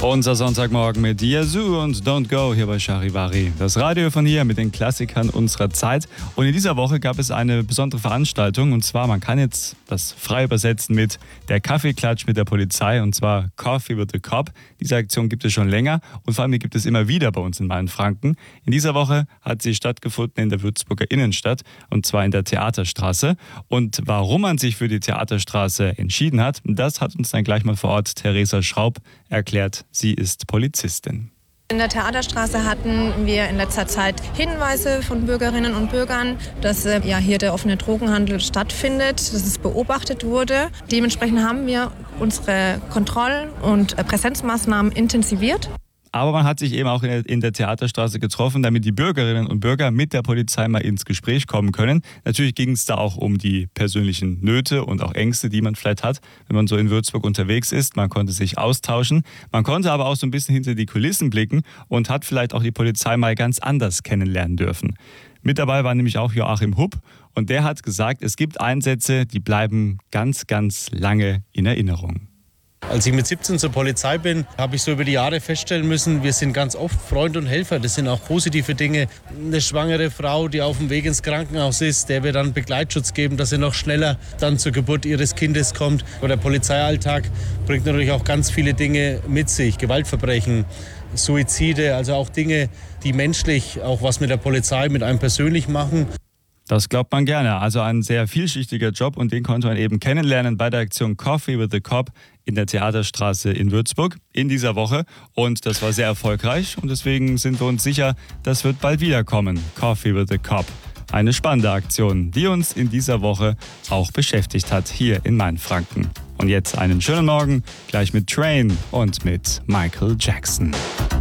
Unser Sonntagmorgen mit Yazoo und Don't Go hier bei Charivari. Das Radio von hier mit den Klassikern unserer Zeit. Und in dieser Woche gab es eine besondere Veranstaltung. Und zwar, man kann jetzt das frei übersetzen mit der Kaffeeklatsch mit der Polizei. Und zwar Coffee with the Cop. Diese Aktion gibt es schon länger. Und vor allem die gibt es immer wieder bei uns in Mainfranken. In dieser Woche hat sie stattgefunden in der Würzburger Innenstadt. Und zwar in der Theaterstraße. Und warum man sich für die Theaterstraße entschieden hat, das hat uns dann gleich mal vor Ort Theresa Schraub erklärt. Sie ist Polizistin. In der Theaterstraße hatten wir in letzter Zeit Hinweise von Bürgerinnen und Bürgern, dass hier der offene Drogenhandel stattfindet, dass es beobachtet wurde. Dementsprechend haben wir unsere Kontroll- und Präsenzmaßnahmen intensiviert. Aber man hat sich eben auch in der Theaterstraße getroffen, damit die Bürgerinnen und Bürger mit der Polizei mal ins Gespräch kommen können. Natürlich ging es da auch um die persönlichen Nöte und auch Ängste, die man vielleicht hat, wenn man so in Würzburg unterwegs ist. Man konnte sich austauschen. Man konnte aber auch so ein bisschen hinter die Kulissen blicken und hat vielleicht auch die Polizei mal ganz anders kennenlernen dürfen. Mit dabei war nämlich auch Joachim Hupp und der hat gesagt, es gibt Einsätze, die bleiben ganz, ganz lange in Erinnerung. Als ich mit 17 zur Polizei bin, habe ich so über die Jahre feststellen müssen, wir sind ganz oft Freund und Helfer. Das sind auch positive Dinge. Eine schwangere Frau, die auf dem Weg ins Krankenhaus ist, der wir dann Begleitschutz geben, dass sie noch schneller dann zur Geburt ihres Kindes kommt. Und der Polizeialltag bringt natürlich auch ganz viele Dinge mit sich. Gewaltverbrechen, Suizide, also auch Dinge, die menschlich auch was mit der Polizei, mit einem persönlich machen. Das glaubt man gerne. Also ein sehr vielschichtiger Job und den konnte man eben kennenlernen bei der Aktion Coffee with the Cop in der Theaterstraße in Würzburg in dieser Woche. Und das war sehr erfolgreich und deswegen sind wir uns sicher, das wird bald wiederkommen. Coffee with the Cop. Eine spannende Aktion, die uns in dieser Woche auch beschäftigt hat hier in Mainfranken. Und jetzt einen schönen Morgen, gleich mit Train und mit Michael Jackson.